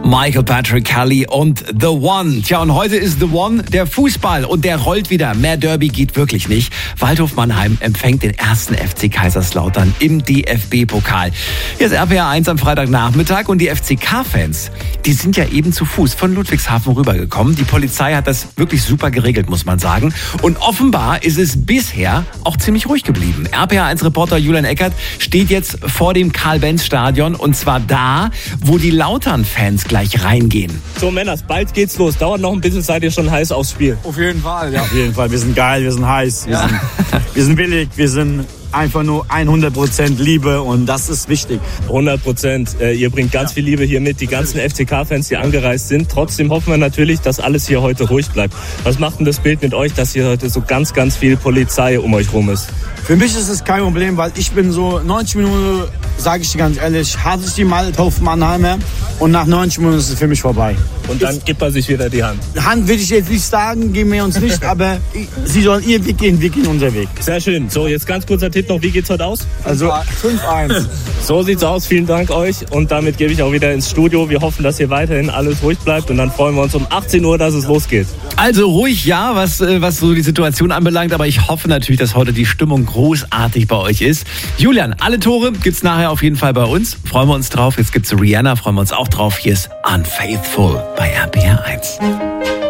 Michael Patrick Kelly und The One. Tja, und heute ist The One der Fußball und der rollt wieder. Mehr Derby geht wirklich nicht. Waldhof Mannheim empfängt den ersten FC Kaiserslautern im DFB-Pokal. Hier ist RPA 1 am Freitagnachmittag und die FCK-Fans, die sind ja eben zu Fuß von Ludwigshafen rübergekommen. Die Polizei hat das wirklich super geregelt, muss man sagen. Und offenbar ist es bisher auch ziemlich ruhig geblieben. RPA 1-Reporter Julian Eckert steht jetzt vor dem Karl-Benz-Stadion und zwar da, wo die Lautern-Fans gleich reingehen. So Männers, bald geht's los. Dauert noch ein bisschen, seid ihr schon heiß aufs Spiel? Auf jeden Fall, ja. Auf jeden Fall, wir sind geil, wir sind heiß, wir sind willig, wir sind einfach nur 100% Liebe und das ist wichtig. 100%. Ihr bringt ganz viel Liebe hier mit, die ganzen FCK-Fans, die angereist sind. Trotzdem hoffen wir natürlich, dass alles hier heute ruhig bleibt. Was macht denn das Bild mit euch, dass hier heute so ganz, ganz viel Polizei um euch rum ist? Für mich ist es kein Problem, weil ich bin so 90 Minuten, sage ich dir ganz ehrlich, hasse ich die Waldhof Mannheimer und nach 90 Minuten ist es für mich vorbei. Und dann gibt man sich wieder die Hand. Hand will ich jetzt nicht sagen, geben wir uns nicht, aber sie sollen ihr Weg gehen, wir gehen unser Weg. Sehr schön. So, jetzt ganz kurzer Tipp noch, wie geht's heute aus? Also 5-1. So sieht's aus, vielen Dank euch und damit gebe ich auch wieder ins Studio. Wir hoffen, dass hier weiterhin alles ruhig bleibt und dann freuen wir uns um 18 Uhr, dass es losgeht. Also ruhig, ja, was so die Situation anbelangt, aber ich hoffe natürlich, dass heute die Stimmung großartig bei euch ist. Julian, alle Tore gibt's nachher auf jeden Fall bei uns. Freuen wir uns drauf. Jetzt gibt's Rihanna, freuen wir uns auch drauf. Hier ist Unfaithful bei RPR 1.